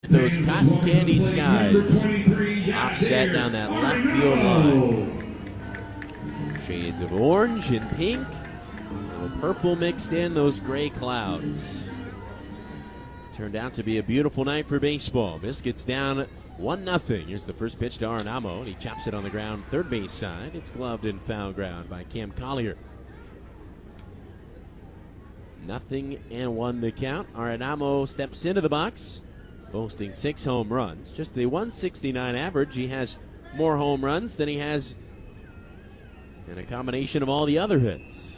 Those cotton candy skies. Offset down that left field line. Shades of orange and pink. A little purple mixed in, those gray clouds. Turned out to be a beautiful night for baseball. Biscuits down 1-0. Here's the first pitch to Arenamo, and he chops it on the ground, third base side. It's gloved in foul ground by Cam Collier. 0-1 the count. Arenamo steps into the box, boasting 6 home runs. Just the 169 average. He has more home runs than he has in a combination of all the other hits.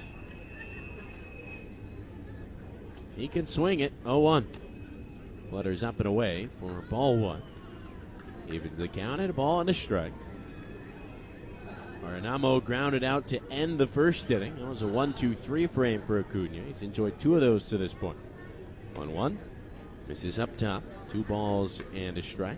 He can swing it. 0-1. Flutters up and away for ball 1. Evens the count at a ball and a strike. Arenamo grounded out to end the first inning. That was a 1-2-3 frame for Acuna. He's enjoyed 2 of those to this point. 1-1. Misses up top. 2 balls and a strike.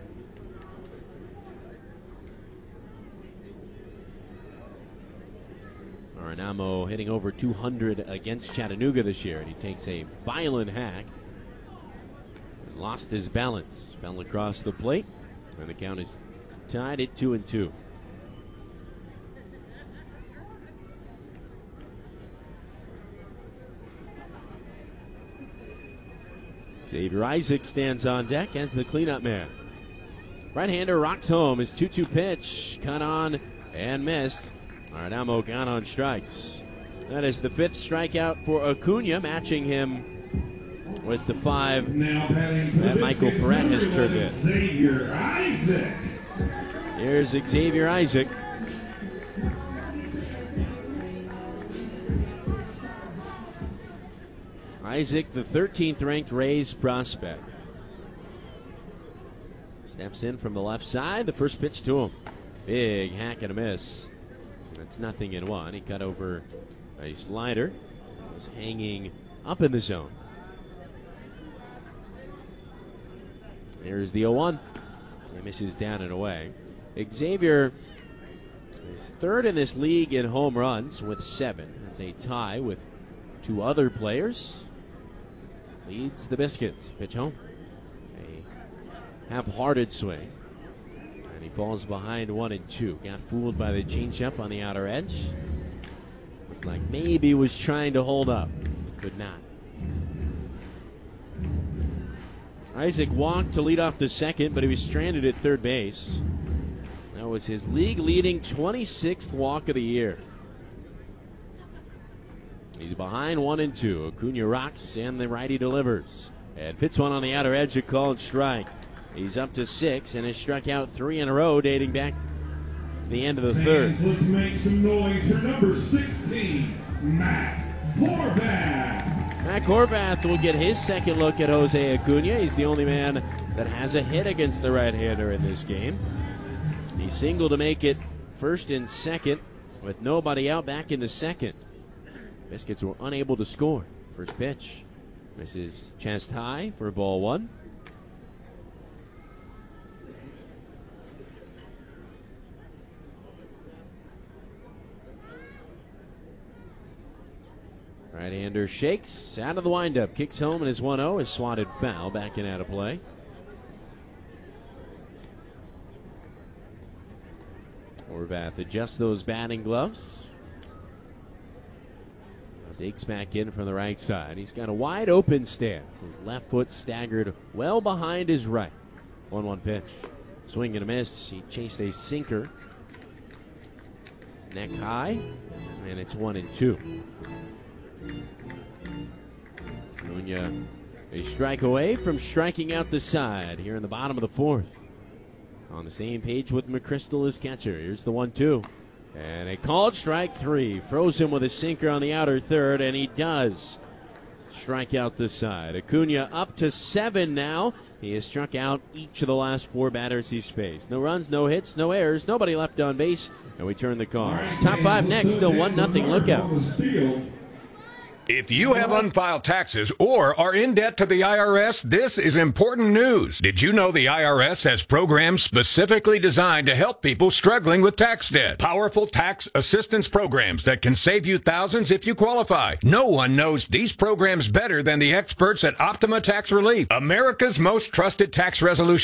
Arenamo hitting over 200 against Chattanooga this year, and he takes a violent hack. And lost his balance. Fell across the plate, and the count is tied at 2-2. Xavier Isaac stands on deck as the cleanup man. Right-hander rocks home. His 2-2 pitch cut on and missed. Arenamo gone on strikes. That is the 5th strikeout for Acuna, matching him with the 5 that Michael Ferret has turned in. Xavier Isaac. Here's Xavier Isaac. Isaac, the 13th ranked Rays prospect. Steps in from the left side. The first pitch to him. Big hack and a miss. That's 0-1. He cut over a slider. It was hanging up in the zone. Here's the 0-1. He misses down and away. Xavier is 3rd in this league in home runs with 7. That's a tie with 2 other players. Leads the Biscuits. Pitch home. A half-hearted swing. And he falls behind 1-2. Got fooled by the changeup on the outer edge. Looked like maybe was trying to hold up. Could not. Isaac walked to lead off the second, but he was stranded at third base. That was his league-leading 26th walk of the year. He's behind 1-2. Acuna rocks and the righty delivers. And hits one on the outer edge, a called strike. He's up to 6 and has struck out 3 in a row dating back to the end of the third. Let's make some noise for number 16, Matt Horvath. Matt Horvath will get his second look at Jose Acuna. He's the only man that has a hit against the right-hander in this game. He singled to make it first and second with nobody out back in the second. Biscuits were unable to score. First pitch misses chest high for ball 1. Right-hander shakes out of the windup, kicks home, and his 1-0 is swatted foul, back and out of play. Horvath adjusts those batting gloves. Digs back in from the right side. He's got a wide open stance. His left foot staggered well behind his right. 1-1 pitch. Swing and a miss. He chased a sinker. Neck high. And it's 1-2. Acuna a strike away from striking out the side here in the bottom of the 4th. On the same page with McChrystal as catcher. Here's the 1-2. And a called strike 3. Throws him with a sinker on the outer third, and he does strike out the side. Acuna up to 7 now. He has struck out each of the last 4 batters he's faced. No runs, no hits, no errors, nobody left on base, and we turn the car. Top 5 next, still 1-0 Lookouts. If you have unfiled taxes or are in debt to the IRS, this is important news. Did you know the IRS has programs specifically designed to help people struggling with tax debt? Powerful tax assistance programs that can save you thousands if you qualify. No one knows these programs better than the experts at Optima Tax Relief, America's most trusted tax resolution